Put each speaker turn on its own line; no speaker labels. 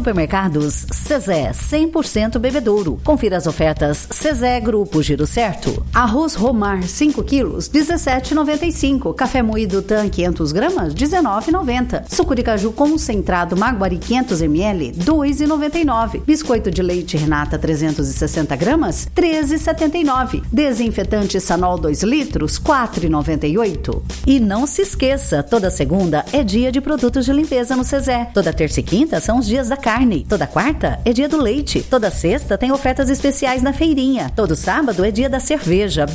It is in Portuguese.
Supermercados Cezé, 100% bebedouro. Confira as ofertas Cezé Grupo Giro Certo. Arroz Romar, 5 quilos, R$17,95. Café moído TAM, 500 gramas, R$19,90. Suco de caju concentrado Maguari, 500 ml, R$2,99. Biscoito de leite Renata, 360 gramas, R$13,79. Desinfetante Sanol 2 litros, R$4,98. E não se esqueça, toda segunda é dia de produtos de limpeza no Cezé. Toda terça e quinta são os dias da carne. Toda quarta é dia do leite. Toda sexta tem ofertas especiais na feirinha. Todo sábado é dia da cerveja,